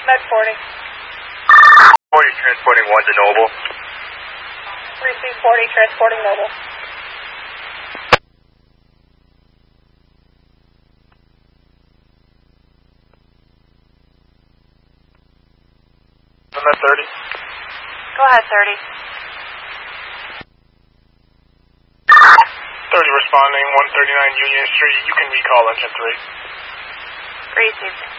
Med 40. 40 transporting 1 to Noble. Receive 40 transporting Noble. Med 30. Go ahead, 30. 30 responding, 139 Union Street. You can recall engine 3. Received.